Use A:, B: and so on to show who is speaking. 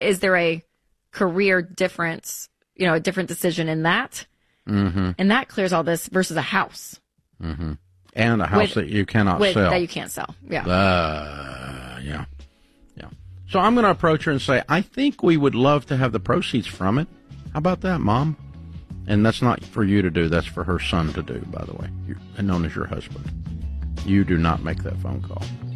A: is there a career difference, a different decision in that? Mm-hmm. And that clears all this versus a house.
B: Mm-hmm. And a house that you cannot sell.
A: That you can't sell, yeah.
B: Yeah. So I'm going to approach her and say, I think we would love to have the proceeds from it. How about that, Mom? And that's not for you to do. That's for her son to do, by the way, known as your husband. You do not make that phone call.